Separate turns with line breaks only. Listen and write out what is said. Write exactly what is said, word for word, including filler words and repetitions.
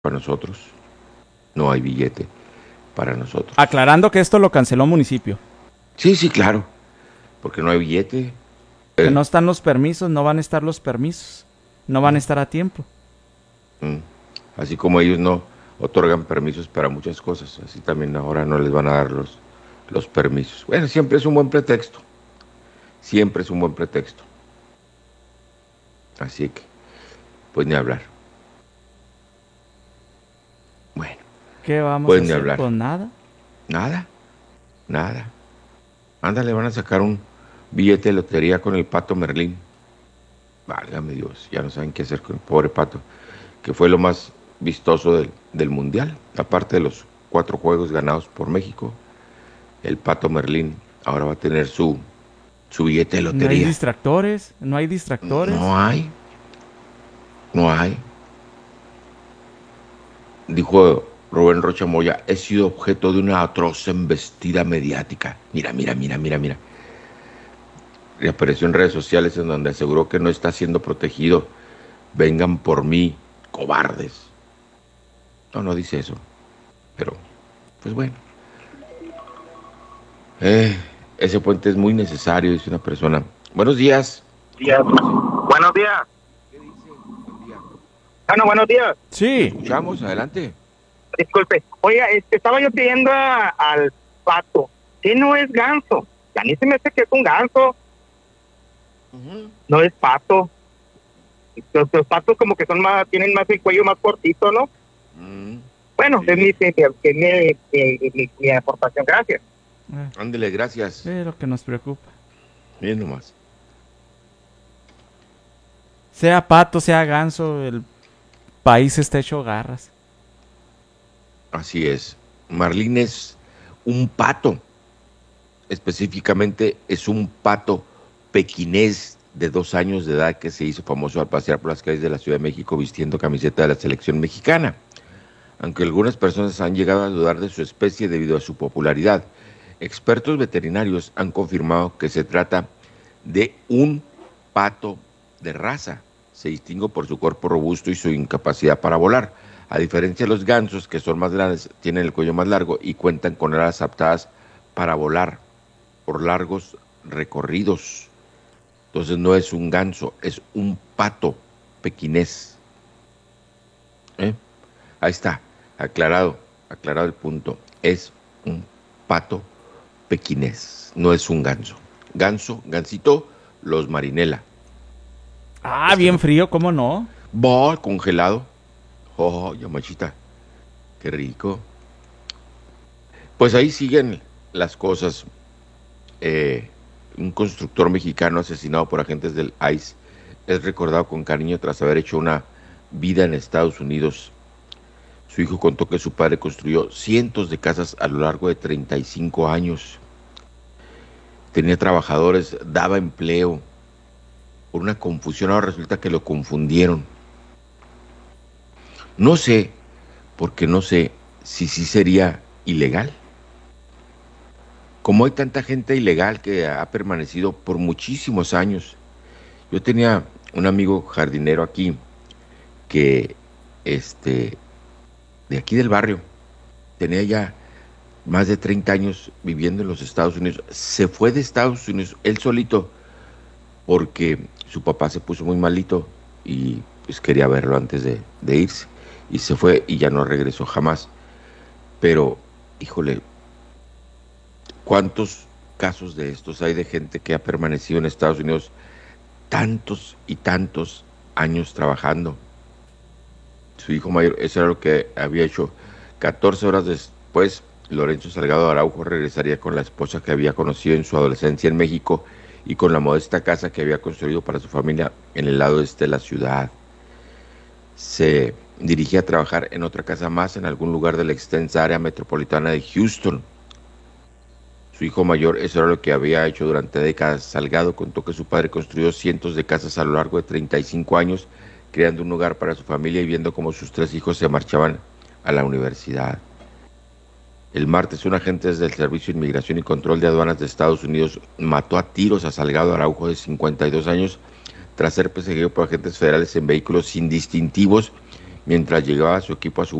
para nosotros. No hay billete para nosotros.
Aclarando que esto lo canceló municipio.
Sí, sí, claro. Porque no hay billete.
Que
Eh,
no están los permisos, no van a estar los permisos. No van a estar a tiempo.
mm. Así como ellos no otorgan permisos para muchas cosas, así también ahora no les van a dar los, los permisos. Bueno, siempre es un buen pretexto. Siempre es un buen pretexto. Así que, pues ni hablar. Bueno,
¿Qué vamos a
pues ni
hacer?
hablar.
Pues nada.
Nada, nada. Ándale, van a sacar un billete de lotería con el Pato Merlín. Válgame Dios, ya no saben qué hacer con el pobre Pato, que fue lo más vistoso del, del Mundial. Aparte de los cuatro juegos ganados por México, el Pato Merlín ahora va a tener su, su billete de
No hay
lotería.
distractores, no hay distractores.
No hay, no hay. Dijo Rubén Rocha Moya, he sido objeto de una atroz embestida mediática. Mira, mira, mira, mira, mira. Y apareció en redes sociales en donde aseguró que no está siendo protegido. Vengan por mí, cobardes. No, no dice eso. Pero, pues bueno. Eh, ese puente es muy necesario, dice una persona. Buenos días.
días. Buenos días.
¿Qué dice? Buen día.
Bueno, buenos días.
Sí.
Escuchamos, adelante.
Disculpe. Oiga, este, estaba yo pidiendo a- al pato. ¿Qué no es ganso? A mí se me hace que es un ganso.
Uh-huh.
No es pato. Los, los patos como que son más, tienen más el cuello más cortito, ¿no?
Mm,
Bueno,
sí.
es mi, mi, mi, mi, mi, mi aportación. Gracias.
Eh,
Ándele, gracias.
es lo que nos preocupa.
Bien nomás.
Sea pato, sea ganso, el país está hecho garras.
Así es. Marlín es un pato. Específicamente es un pato pequinés de dos años de edad que se hizo famoso al pasear por las calles de la Ciudad de México vistiendo camiseta de la selección mexicana. Aunque algunas personas han llegado a dudar de su especie debido a su popularidad, expertos veterinarios han confirmado que se trata de un pato de raza. Se distingue por su cuerpo robusto y su incapacidad para volar. A diferencia de los gansos, que son más grandes, tienen el cuello más largo y cuentan con alas adaptadas para volar por largos recorridos. Entonces no es un ganso, es un pato pequinés. ¿Eh? Ahí está, aclarado, aclarado el punto. Es un pato pequinés, no es un ganso. Ganso, gansito, los marinela.
Ah,
Este
bien
no.
frío, ¿cómo no?
Bo, congelado. Oh, ya machita, qué rico. Pues ahí siguen las cosas. Eh, un constructor mexicano asesinado por agentes del I C E es recordado con cariño tras haber hecho una vida en Estados Unidos. Su hijo contó que su padre construyó cientos de casas a lo largo de treinta y cinco años. Tenía trabajadores, daba empleo. Por una confusión ahora resulta que lo confundieron. No sé, porque no sé si sí sería ilegal. Como hay tanta gente ilegal que ha permanecido por muchísimos años. Yo tenía un amigo jardinero aquí que, este, de aquí del barrio, tenía ya más de treinta años viviendo en los Estados Unidos. Se fue de Estados Unidos él solito porque su papá se puso muy malito y pues quería verlo antes de, de irse. Y se fue y ya no regresó jamás. Pero, híjole, ¿cuántos casos de estos hay de gente que ha permanecido en Estados Unidos tantos y tantos años trabajando? Su hijo mayor, eso era lo que había hecho. catorce horas después, Lorenzo Salgado Araujo regresaría con la esposa que había conocido en su adolescencia en México y con la modesta casa que había construido para su familia en el lado este de la ciudad. Se dirigía a trabajar en otra casa más en algún lugar de la extensa área metropolitana de Houston. Su hijo mayor, eso era lo que había hecho durante décadas. Salgado contó que su padre construyó cientos de casas a lo largo de treinta y cinco años, creando un hogar para su familia y viendo cómo sus tres hijos se marchaban a la universidad. El martes, un agente del Servicio de Inmigración y Control de Aduanas de Estados Unidos mató a tiros a Salgado Araujo, de cincuenta y dos años, tras ser perseguido por agentes federales en vehículos sin distintivos mientras llegaba su equipo a su